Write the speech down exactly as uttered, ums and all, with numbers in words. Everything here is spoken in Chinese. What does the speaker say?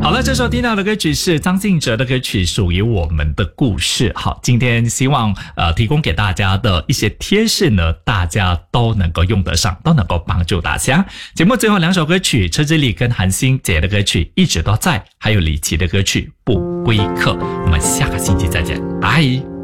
好了，这首听到的歌曲是张信哲的歌曲，属于我们的故事。好，今天希望呃提供给大家的一些贴士呢，大家都能够用得上，都能够帮助大家。节目最后两首歌曲，车之礼跟韩星姐的歌曲一直都在，还有李琦的歌曲不归客。我们下个星期再见，拜。